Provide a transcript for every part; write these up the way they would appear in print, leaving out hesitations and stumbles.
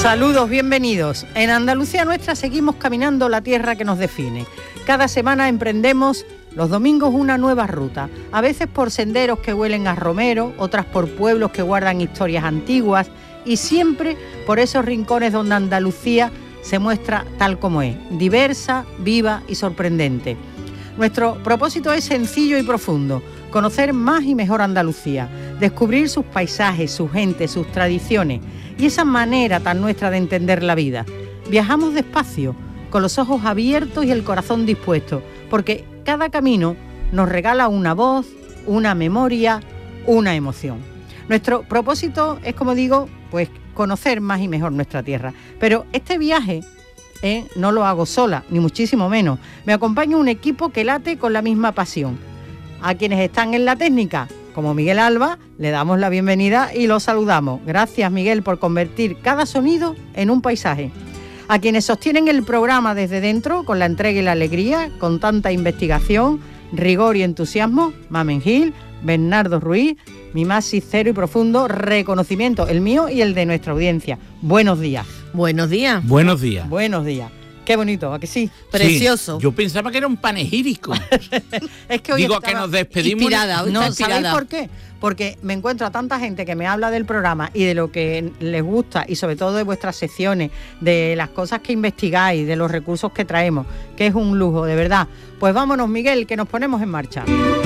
Saludos, bienvenidos. En Andalucía Nuestra seguimos caminando la tierra que nos define. Cada semana emprendemos los domingos una nueva ruta, a veces por senderos que huelen a romero, otras por pueblos que guardan historias antiguas y siempre por esos rincones donde Andalucía se muestra tal como es, diversa, viva y sorprendente. Nuestro propósito es sencillo y profundo: conocer más y mejor Andalucía, descubrir sus paisajes, su gente, sus tradiciones y esa manera tan nuestra de entender la vida. Viajamos despacio, con los ojos abiertos y el corazón dispuesto, porque cada camino nos regala una voz, una memoria, una emoción. Nuestro propósito es, como digo, pues conocer más y mejor nuestra tierra. Pero este viaje no lo hago sola, ni muchísimo menos. Me acompaña un equipo que late con la misma pasión. A quienes están en la técnica, como Miguel Alba, le damos la bienvenida y los saludamos. Gracias, Miguel, por convertir cada sonido en un paisaje. A quienes sostienen el programa desde dentro, con la entrega y la alegría, con tanta investigación, rigor y entusiasmo, Mamen Gil, Bernardo Ruiz, mi más sincero y profundo reconocimiento, el mío y el de nuestra audiencia. Buenos días. Buenos días. Buenos días. Buenos días. Qué bonito, ¿a que sí? Precioso. Sí, yo pensaba que era un panegírico. Es que hoy digo que nos despedimos. Inspirada, no, ¿sabéis por qué? Porque me encuentro a tanta gente que me habla del programa y de lo que les gusta y sobre todo de vuestras secciones, de las cosas que investigáis, de los recursos que traemos, que es un lujo, de verdad. Pues vámonos, Miguel, que nos ponemos en marcha.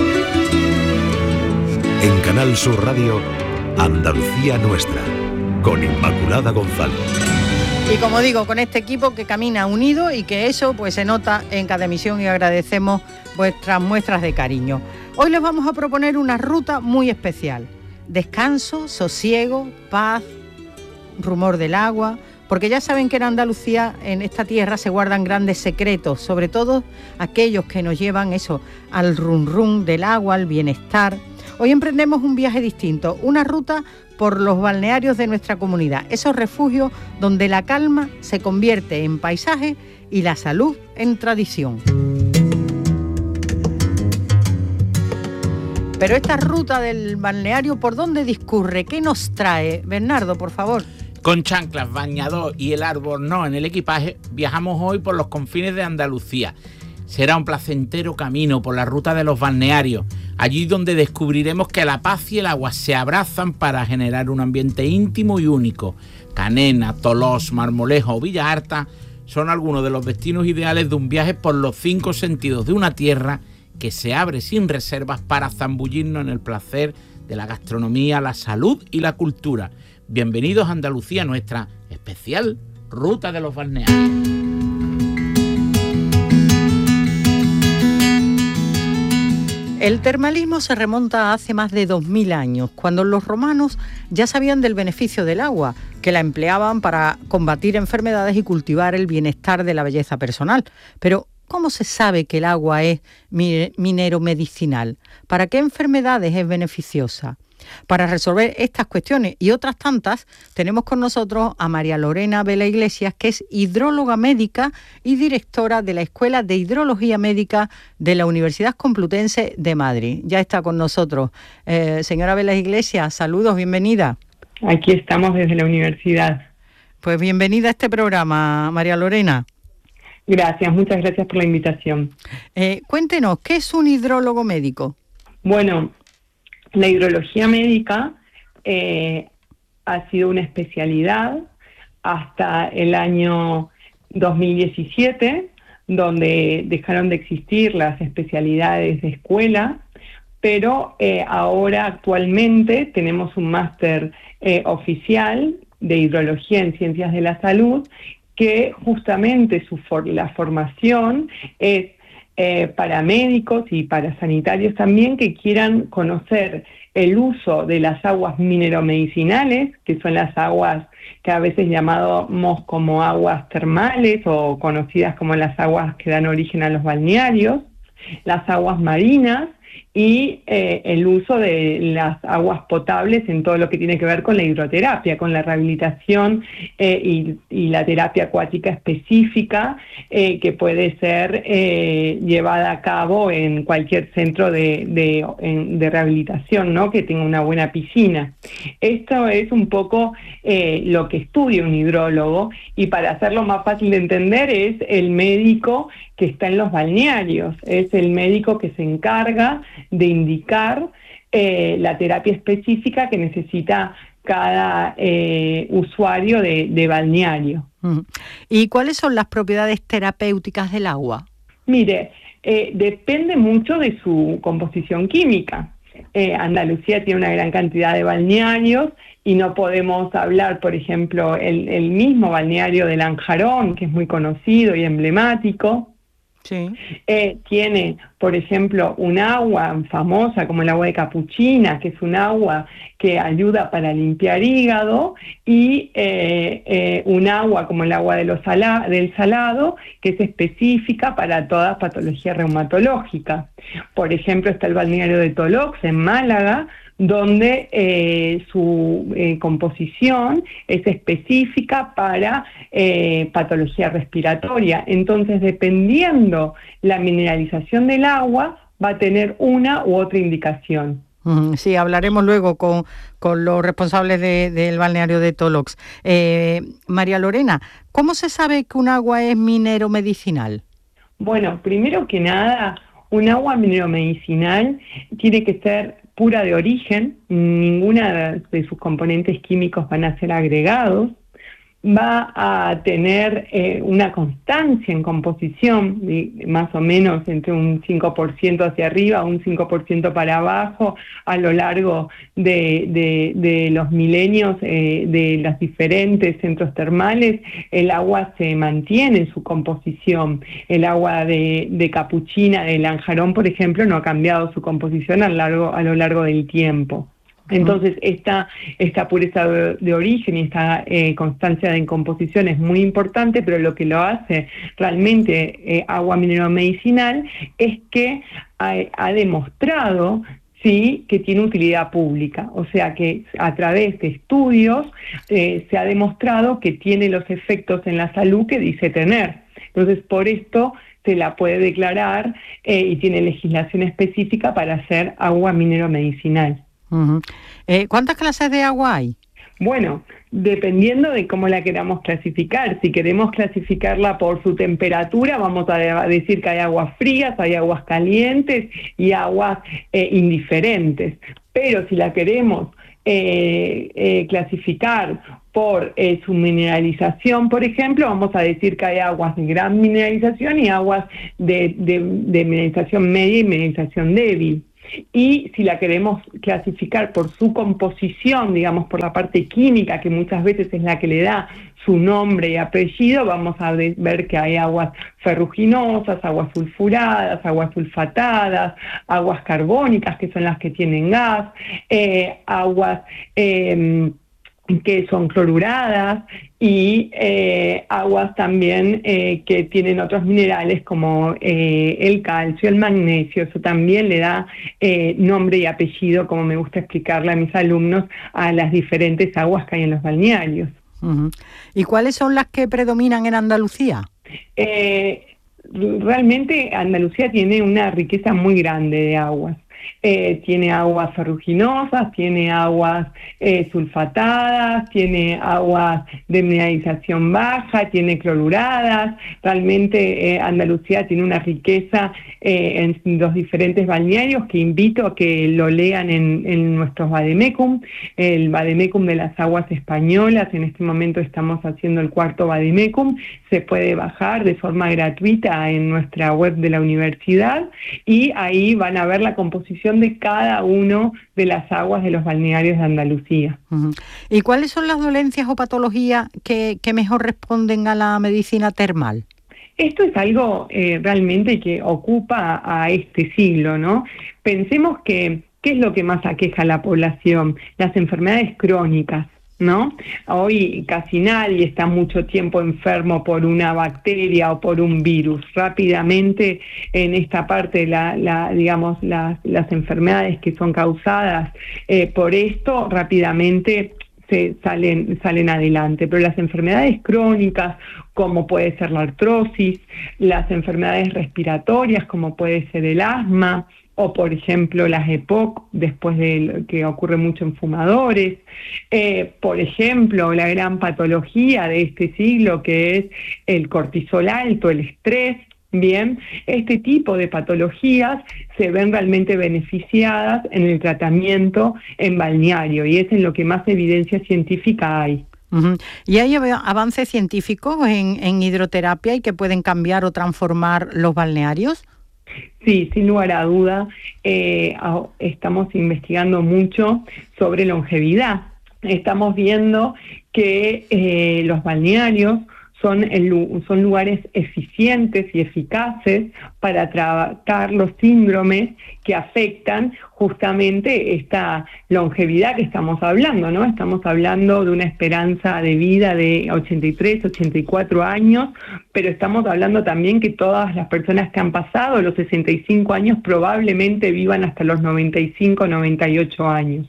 En Canal Sur Radio, Andalucía Nuestra, con Inmaculada González. Y como digo, con este equipo que camina unido y que eso pues se nota en cada emisión y agradecemos vuestras muestras de cariño. Hoy les vamos a proponer una ruta muy especial. Descanso, sosiego, paz, rumor del agua, porque ya saben que en Andalucía, en esta tierra, se guardan grandes secretos, sobre todo aquellos que nos llevan eso, al rum rum del agua, al bienestar. Hoy emprendemos un viaje distinto, una ruta por los balnearios de nuestra comunidad, esos refugios donde la calma se convierte en paisaje y la salud en tradición. Pero esta ruta del balneario, ¿por dónde discurre? ¿Qué nos trae? Bernardo, por favor. Con chanclas, bañador y el albornoz en el equipaje, viajamos hoy por los confines de Andalucía. Será un placentero camino por la ruta de los balnearios, allí donde descubriremos que la paz y el agua se abrazan para generar un ambiente íntimo y único. Canena, Tolós, Marmolejo o Villa Arta son algunos de los destinos ideales de un viaje por los 5 sentidos de una tierra que se abre sin reservas para zambullirnos en el placer de la gastronomía, la salud y la cultura. Bienvenidos a Andalucía Nuestra, especial Ruta de los Balnearios. El termalismo se remonta a hace más de 2000 años, cuando los romanos ya sabían del beneficio del agua, que la empleaban para combatir enfermedades y cultivar el bienestar de la belleza personal. Pero, ¿cómo se sabe que el agua es minero medicinal? ¿Para qué enfermedades es beneficiosa? Para resolver estas cuestiones y otras tantas, tenemos con nosotros a María Lorena Vela Iglesias, que es hidróloga médica y directora de la Escuela de Hidrología Médica de la Universidad Complutense de Madrid. Ya está con nosotros. Señora Vela Iglesias, saludos, bienvenida. Aquí estamos desde la universidad. Pues bienvenida a este programa, María Lorena. Gracias, muchas gracias por la invitación. Cuéntenos, ¿qué es un hidrólogo médico? Bueno, la hidrología médica ha sido una especialidad hasta el año 2017, donde dejaron de existir las especialidades de escuela, pero ahora actualmente tenemos un máster oficial de hidrología en ciencias de la salud, que justamente la formación es para médicos y para sanitarios también que quieran conocer el uso de las aguas mineromedicinales, que son las aguas que a veces llamamos como aguas termales o conocidas como las aguas que dan origen a los balnearios, las aguas marinas y el uso de las aguas potables en todo lo que tiene que ver con la hidroterapia, con la rehabilitación y la terapia acuática específica que puede ser llevada a cabo en cualquier centro de rehabilitación, ¿no? Que tenga una buena piscina. Esto es un poco lo que estudia un hidrólogo, y para hacerlo más fácil de entender es el médico que está en los balnearios, es el médico que se encarga de indicar la terapia específica que necesita cada usuario de balneario. ¿Y cuáles son las propiedades terapéuticas del agua? Mire, depende mucho de su composición química. Andalucía tiene una gran cantidad de balnearios y no podemos hablar, por ejemplo, el mismo balneario de Lanjarón, que es muy conocido y emblemático. Sí. Tiene, por ejemplo, un agua famosa como el agua de Capuchina, que es un agua que ayuda para limpiar hígado, y un agua como el agua del Salado, que es específica para toda patología reumatológica. Por ejemplo, está el balneario de Tolox, en Málaga, donde su composición es específica para patología respiratoria. Entonces, dependiendo la mineralización del agua, va a tener una u otra indicación. Sí, hablaremos luego con los responsables del balneario de Tolox. María Lorena, ¿cómo se sabe que un agua es mineromedicinal? Bueno, primero que nada, un agua mineromedicinal tiene que ser pura de origen, ninguna de sus componentes químicos van a ser agregados, va a tener una constancia en composición, más o menos entre un 5% hacia arriba, un 5% para abajo, a lo largo de los milenios de los diferentes centros termales. El agua se mantiene en su composición. El agua de Capuchina, de Lanjarón, por ejemplo, no ha cambiado su composición a lo largo del tiempo. Entonces, esta pureza de origen y esta constancia de composición es muy importante, pero lo que lo hace realmente agua mineromedicinal es que ha demostrado, sí, que tiene utilidad pública. O sea que a través de estudios se ha demostrado que tiene los efectos en la salud que dice tener. Entonces, por esto se la puede declarar y tiene legislación específica para hacer agua mineromedicinal. Uh-huh. ¿Cuántas clases de agua hay? Bueno, dependiendo de cómo la queramos clasificar. Si queremos clasificarla por su temperatura, vamos a decir que hay aguas frías, hay aguas calientes y aguas indiferentes. Pero si la queremos clasificar por su mineralización, por ejemplo, vamos a decir que hay aguas de gran mineralización y aguas de mineralización media y mineralización débil. Y si la queremos clasificar por su composición, digamos por la parte química, que muchas veces es la que le da su nombre y apellido, vamos a ver que hay aguas ferruginosas, aguas sulfuradas, aguas sulfatadas, aguas carbónicas, que son las que tienen gas, aguas que son cloruradas, y aguas también que tienen otros minerales como el calcio, el magnesio. Eso también le da nombre y apellido, como me gusta explicarle a mis alumnos, a las diferentes aguas que hay en los balnearios. Uh-huh. ¿Y cuáles son las que predominan en Andalucía? Realmente Andalucía tiene una riqueza muy grande de aguas. Tiene aguas ferruginosas, tiene aguas sulfatadas, tiene aguas de mineralización baja, tiene cloruradas. Realmente Andalucía tiene una riqueza en los diferentes balnearios, que invito a que lo lean en nuestros vademecum, el vademecum de las aguas españolas. En este momento estamos haciendo el 4º vademecum, se puede bajar de forma gratuita en nuestra web de la universidad, y ahí van a ver la composición de cada uno de las aguas de los balnearios de Andalucía. Uh-huh. ¿Y cuáles son las dolencias o patologías que mejor responden a la medicina termal? Esto es algo realmente que ocupa a este siglo, ¿no? Pensemos que, ¿qué es lo que más aqueja a la población? Las enfermedades crónicas. ¿no? Hoy casi nadie está mucho tiempo enfermo por una bacteria o por un virus. Rápidamente en esta parte, digamos, las enfermedades que son causadas por esto, rápidamente salen adelante. Pero las enfermedades crónicas, como puede ser la artrosis, las enfermedades respiratorias, como puede ser el asma, o por ejemplo las EPOC, después de que ocurre mucho en fumadores, por ejemplo la gran patología de este siglo que es el cortisol alto, el estrés. Bien, este tipo de patologías se ven realmente beneficiadas en el tratamiento en balneario y es en lo que más evidencia científica hay. Uh-huh. ¿Y hay avances científicos en hidroterapia y que pueden cambiar o transformar los balnearios? Sí, sin lugar a duda, estamos investigando mucho sobre longevidad. Estamos viendo que los balnearios son lugares eficientes y eficaces para tratar los síndromes que afectan justamente esta longevidad que estamos hablando, ¿no? Estamos hablando de una esperanza de vida de 83, 84 años, pero estamos hablando también que todas las personas que han pasado los 65 años probablemente vivan hasta los 95, 98 años.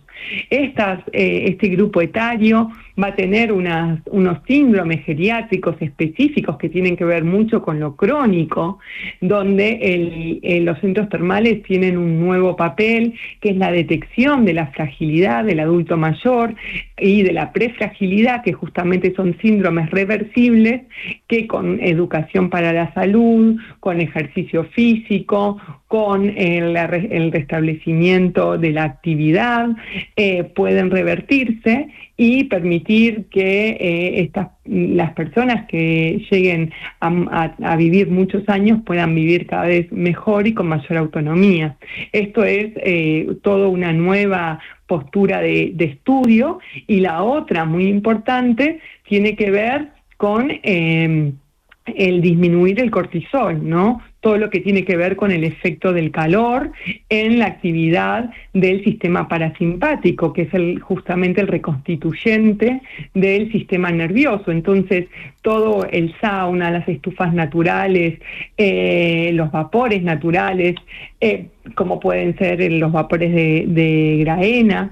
Este grupo etario va a tener unos síndromes geriátricos específicos que tienen que ver mucho con lo crónico, donde los centros termales tienen un nuevo papel, que es la detección de la fragilidad del adulto mayor y de la prefragilidad, que justamente son síndromes reversibles, que con educación para la salud, con ejercicio físico, con el restablecimiento de la actividad, pueden revertirse y permitir que las personas que lleguen a vivir muchos años puedan vivir cada vez mejor y con mayor autonomía. Esto es toda una nueva postura de estudio, y la otra muy importante tiene que ver con el disminuir el cortisol, ¿no? Todo lo que tiene que ver con el efecto del calor en la actividad del sistema parasimpático, que es justamente el reconstituyente del sistema nervioso. Entonces, todo el sauna, las estufas naturales, los vapores naturales, como pueden ser los vapores de graena,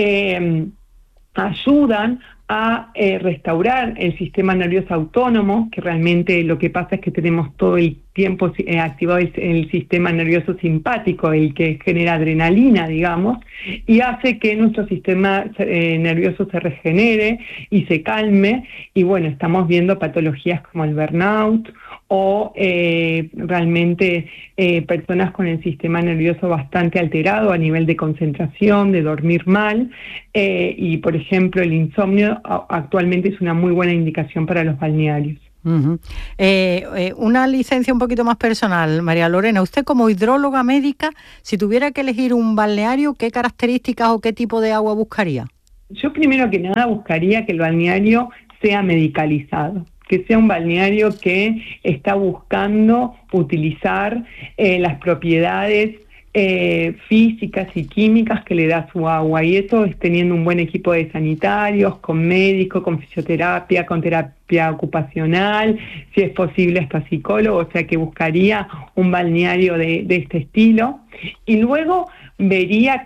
ayudan a restaurar el sistema nervioso autónomo, que realmente lo que pasa es que tenemos todo el tiempo activado el sistema nervioso simpático, el que genera adrenalina, digamos, y hace que nuestro sistema nervioso se regenere y se calme. Y bueno, estamos viendo patologías como el burnout o realmente personas con el sistema nervioso bastante alterado a nivel de concentración, de dormir mal, y por ejemplo el insomnio actualmente es una muy buena indicación para los balnearios. Uh-huh. Una licencia un poquito más personal, María Lorena, usted como hidróloga médica, si tuviera que elegir un balneario, ¿qué características o qué tipo de agua buscaría? Yo primero que nada buscaría que el balneario sea medicalizado, que sea un balneario que está buscando utilizar las propiedades físicas y químicas que le da su agua, y eso es teniendo un buen equipo de sanitarios, con médicos, con fisioterapia, con terapia ocupacional, si es posible hasta psicólogo. O sea que buscaría un balneario de este estilo, y luego vería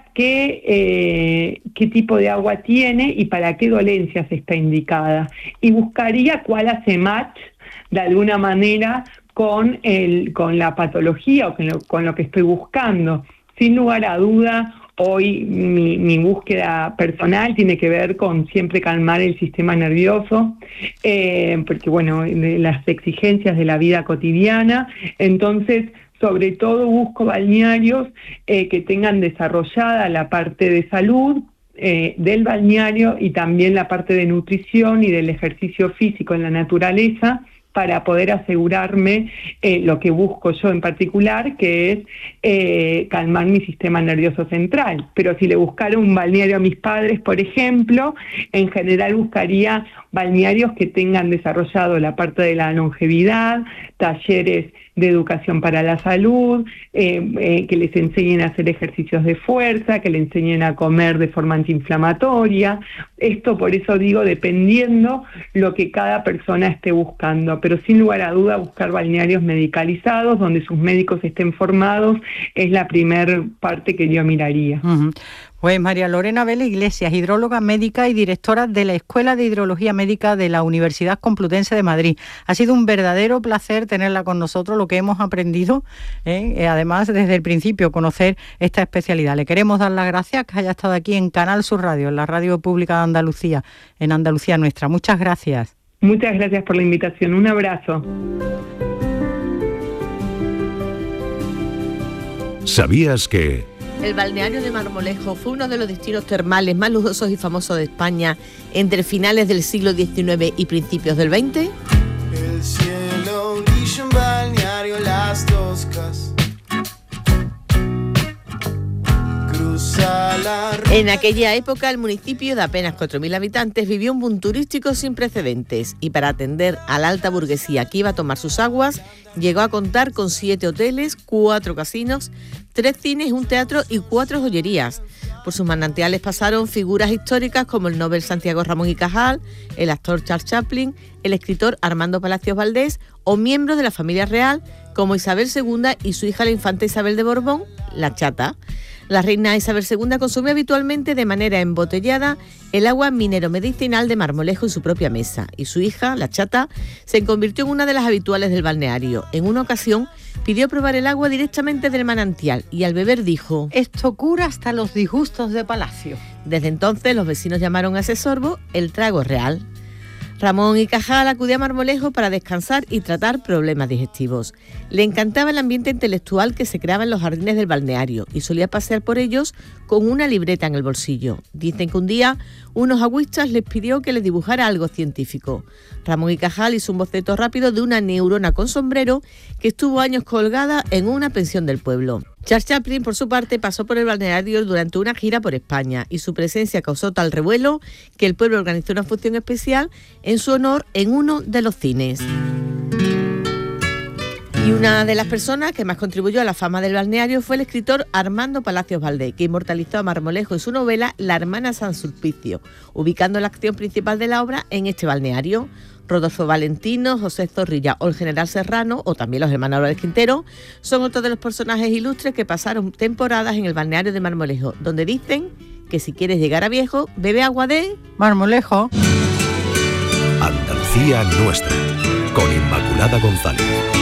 qué tipo de agua tiene y para qué dolencias está indicada, y buscaría cuál hace match de alguna manera con la patología o con lo que estoy buscando. Sin lugar a duda, hoy mi búsqueda personal tiene que ver con siempre calmar el sistema nervioso, porque bueno, las exigencias de la vida cotidiana. Entonces, sobre todo busco balnearios que tengan desarrollada la parte de salud del balneario y también la parte de nutrición y del ejercicio físico en la naturaleza, para poder asegurarme lo que busco yo en particular, que es calmar mi sistema nervioso central. Pero si le buscara un balneario a mis padres, por ejemplo, en general buscaría balnearios que tengan desarrollado la parte de la longevidad, talleres de educación para la salud, que les enseñen a hacer ejercicios de fuerza, que les enseñen a comer de forma antiinflamatoria. Esto, por eso digo, dependiendo lo que cada persona esté buscando, pero sin lugar a duda buscar balnearios medicalizados, donde sus médicos estén formados, es la primer parte que yo miraría. Uh-huh. Pues María Lorena Vela Iglesias, hidróloga médica y directora de la Escuela de Hidrología Médica de la Universidad Complutense de Madrid. Ha sido un verdadero placer tenerla con nosotros, lo que hemos aprendido, además desde el principio, conocer esta especialidad. Le queremos dar las gracias que haya estado aquí en Canal Sur Radio, en la Radio Pública de Andalucía, en Andalucía Nuestra. Muchas gracias. Muchas gracias por la invitación. Un abrazo. ¿Sabías que...? El balneario de Marmolejo fue uno de los destinos termales más lujosos y famosos de España entre finales del siglo XIX y principios del XX. El cielo brilla en balneario Las Toscas. Cruza la... En aquella época el municipio de apenas 4.000 habitantes vivió un boom turístico sin precedentes y para atender a la alta burguesía que iba a tomar sus aguas, llegó a contar con 7 hoteles, 4 casinos, 3 cines, un teatro y 4 joyerías. Por sus manantiales pasaron figuras históricas como el Nobel Santiago Ramón y Cajal, el actor Charles Chaplin, el escritor Armando Palacios Valdés o miembros de la familia real como Isabel II y su hija la infanta Isabel de Borbón, la Chata. La reina Isabel II consumió habitualmente de manera embotellada el agua minero-medicinal de Marmolejo en su propia mesa y su hija, la Chata, se convirtió en una de las habituales del balneario. En una ocasión pidió probar el agua directamente del manantial y al beber dijo: esto cura hasta los disgustos de palacio. Desde entonces los vecinos llamaron a ese sorbo el trago real. Ramón y Cajal acudía a Marmolejo para descansar y tratar problemas digestivos. Le encantaba el ambiente intelectual que se creaba en los jardines del balneario y solía pasear por ellos con una libreta en el bolsillo. Dicen que un día unos agüistas les pidió que les dibujara algo científico. Ramón y Cajal hizo un boceto rápido de una neurona con sombrero que estuvo años colgada en una pensión del pueblo. Charles Chaplin, por su parte, pasó por el balneario durante una gira por España y su presencia causó tal revuelo que el pueblo organizó una función especial en su honor en uno de los cines. Y una de las personas que más contribuyó a la fama del balneario fue el escritor Armando Palacios Valdés, que inmortalizó a Marmolejo en su novela La hermana San Sulpicio, ubicando la acción principal de la obra en este balneario. Rodolfo Valentino, José Zorrilla o el general Serrano, o también los hermanos Álvarez Quintero, son otros de los personajes ilustres que pasaron temporadas en el balneario de Marmolejo, donde dicen que si quieres llegar a viejo, bebe agua de Marmolejo. Andalucía Nuestra, con Inmaculada González.